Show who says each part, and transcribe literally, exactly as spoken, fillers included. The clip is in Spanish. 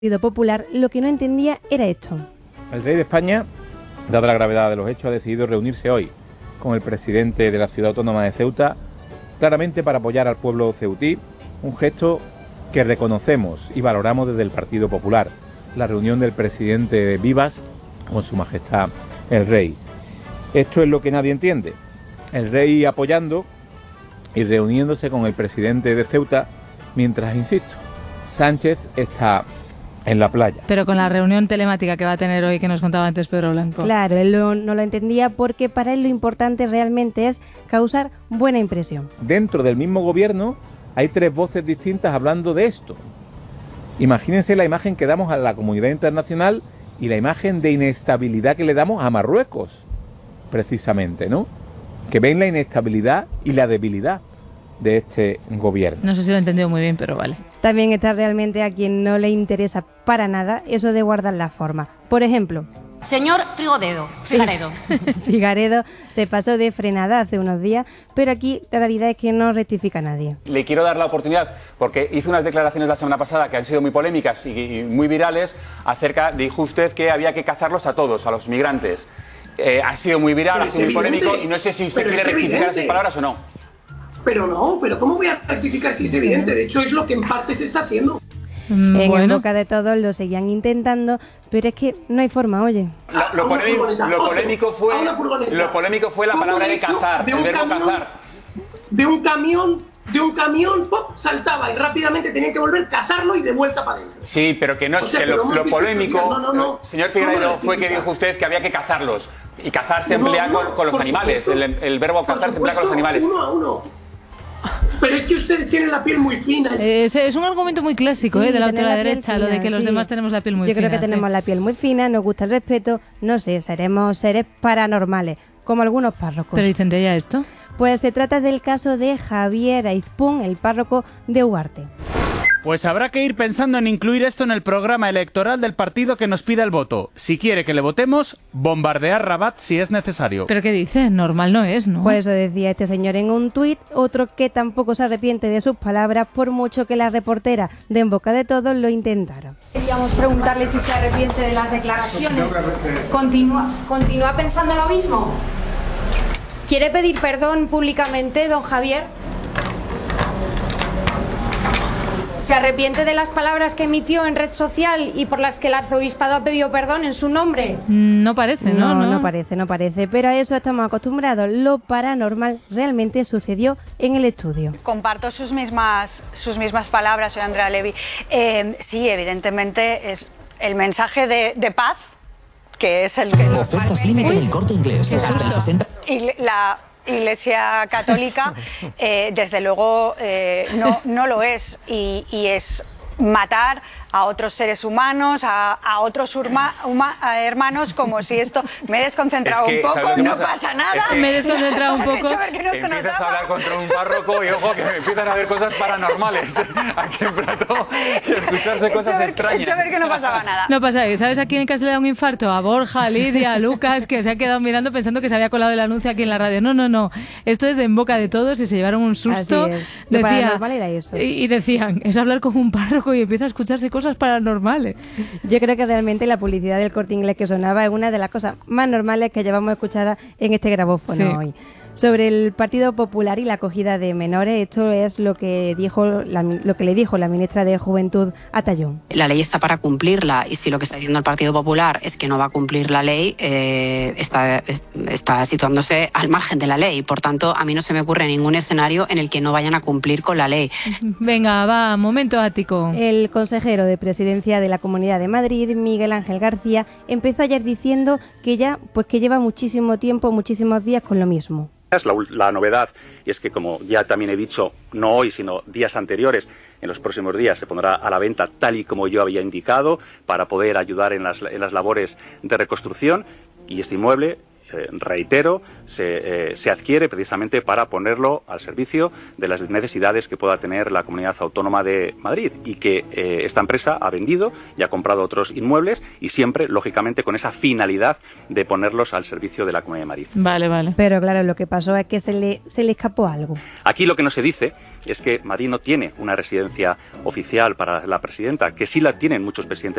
Speaker 1: Partido Popular lo que no entendía era esto.
Speaker 2: El rey de España, dada la gravedad de los hechos, ha decidido reunirse hoy con el presidente de la ciudad autónoma de Ceuta, claramente para apoyar al pueblo ceutí, un gesto que reconocemos y valoramos desde el Partido Popular, la reunión del presidente de Vivas con su majestad el rey. Esto es lo que nadie entiende, el rey apoyando y reuniéndose con el presidente de Ceuta, mientras, insisto, Sánchez está en la playa.
Speaker 3: Pero con la reunión telemática que va a tener hoy, que nos contaba antes Pedro Blanco.
Speaker 1: Claro, él lo, no lo entendía porque para él lo importante realmente es causar buena impresión.
Speaker 2: Dentro del mismo gobierno hay tres voces distintas hablando de esto. Imagínense la imagen que damos a la comunidad internacional y la imagen de inestabilidad que le damos a Marruecos, precisamente, ¿no? Que ven la inestabilidad y la debilidad de este gobierno.
Speaker 3: No sé si lo he entendido muy bien, pero vale.
Speaker 1: También está realmente a quien no le interesa para nada eso de guardar la forma. Por ejemplo,
Speaker 4: señor Frigodedo, Figaredo.
Speaker 1: Figaredo se pasó de frenada hace unos días, pero aquí la realidad es que no rectifica a nadie.
Speaker 5: Le quiero dar la oportunidad, porque hizo unas declaraciones la semana pasada que han sido muy polémicas y, y muy virales, acerca, dijo usted que había que cazarlos a todos, a los migrantes. Eh, ha sido muy viral, pero ha sido muy polémico, y no sé si usted quiere rectificar esas palabras o no.
Speaker 6: Pero no, pero ¿cómo voy a rectificar si es evidente? De hecho, es lo que en parte se está haciendo.
Speaker 1: Mm, en
Speaker 3: bueno.
Speaker 1: boca de todos lo seguían intentando, pero es que no hay forma, oye.
Speaker 5: Lo, lo, polémico, lo, polémico, fue, lo polémico fue la palabra de cazar,
Speaker 6: de
Speaker 5: el verbo
Speaker 6: camión,
Speaker 5: cazar.
Speaker 6: De un camión, de un camión, pop, saltaba y rápidamente tenían que volver a cazarlo y de vuelta para adentro.
Speaker 5: Sí, pero que no es, o sea, que lo, lo polémico, no, no, no. señor Figueiredo, fue que dijo usted que había que cazarlos. Y cazar se emplea no, no, con, con los animales, el, el verbo cazar se emplea con los animales.
Speaker 6: Uno a uno. Pero es que ustedes tienen la piel muy fina.
Speaker 3: Es, es un argumento muy clásico, sí, eh, de la ultraderecha, lo de que sí. Los demás tenemos la piel muy
Speaker 1: Yo
Speaker 3: fina.
Speaker 1: Yo creo que tenemos sí. la piel muy fina, nos gusta el respeto, no sé, seremos seres paranormales, como algunos párrocos.
Speaker 3: ¿Pero dicen de ella esto?
Speaker 1: Pues se trata del caso de Javier Aizpún, el párroco de Ugarte.
Speaker 7: Pues habrá que ir pensando en incluir esto en el programa electoral del partido que nos pida el voto. Si quiere que le votemos, bombardear Rabat si es necesario.
Speaker 3: ¿Pero qué dice? Normal no es, ¿no?
Speaker 1: Pues eso decía este señor en un tuit, otro que tampoco se arrepiente de sus palabras por mucho que la reportera de En Boca de Todos lo intentara.
Speaker 8: Queríamos preguntarle si se arrepiente de las declaraciones. ¿Continúa, continúa pensando lo mismo? ¿Quiere pedir perdón públicamente, don Javier? ¿Se arrepiente de las palabras que emitió en red social y por las que el arzobispado ha pedido perdón en su nombre?
Speaker 3: No parece, ¿no?
Speaker 1: No, no, no parece, no parece, pero a eso estamos acostumbrados. Lo paranormal realmente sucedió en el estudio.
Speaker 9: Comparto sus mismas, sus mismas palabras, soy Andrea Levy. Eh, sí, evidentemente es el mensaje de, de paz, que es el que...
Speaker 10: Ofertas límite en el Corte Inglés, hasta el sesenta...
Speaker 9: Y la Iglesia Católica, eh, desde luego, eh, no, no lo es, y, y es matar a otros seres humanos, a, a otros urma, uma, a hermanos, como si esto... Me he desconcentrado es que, un poco, no pasa, pasa nada.
Speaker 3: Es que me he desconcentrado un poco.
Speaker 5: Que no empiezas a hablar contra un párroco y ojo que me empiezan a ver cosas paranormales aquí en plató y escucharse cosas
Speaker 9: ver,
Speaker 5: extrañas.
Speaker 9: He hecho ver que no pasaba nada.
Speaker 3: No pasa, ¿sabes a quién casi le da un infarto? A Borja, a Lidia, a Lucas, que se ha quedado mirando pensando que se había colado el anuncio aquí en la radio. No, no, no. Esto es de En Boca de Todos y se llevaron un susto. Decía,
Speaker 1: era eso.
Speaker 3: Y, y decían, es hablar con un párroco y empieza a escucharse cosas paranormales.
Speaker 1: Yo creo que realmente la publicidad del Corte Inglés que sonaba es una de las cosas más normales que llevamos escuchadas en este grabófono sí. hoy. Sobre el Partido Popular y la acogida de menores, esto es lo que dijo la, lo que le dijo la ministra de Juventud a Tallón.
Speaker 11: La ley está para cumplirla y si lo que está diciendo el Partido Popular es que no va a cumplir la ley, eh, está, está situándose al margen de la ley. Por tanto, a mí no se me ocurre ningún escenario en el que no vayan a cumplir con la ley.
Speaker 3: Venga, va, momento ático.
Speaker 1: El consejero de Presidencia de la Comunidad de Madrid, Miguel Ángel García, empezó ayer diciendo que ya, pues que lleva muchísimo tiempo, muchísimos días con lo mismo.
Speaker 12: La, la novedad es que, como ya también he dicho, no hoy, sino días anteriores, en los próximos días se pondrá a la venta tal y como yo había indicado para poder ayudar en las, en las labores de reconstrucción y este inmueble eh, reitero, se, eh, se adquiere precisamente para ponerlo al servicio de las necesidades que pueda tener la Comunidad Autónoma de Madrid, y que eh, esta empresa ha vendido y ha comprado otros inmuebles, y siempre, lógicamente, con esa finalidad de ponerlos al servicio de la Comunidad de Madrid.
Speaker 3: Vale, vale.
Speaker 1: Pero claro, lo que pasó es que se le, se le escapó algo.
Speaker 12: Aquí lo que no se dice es que Madrid no tiene una residencia oficial para la presidenta, que sí la tienen muchos presidentes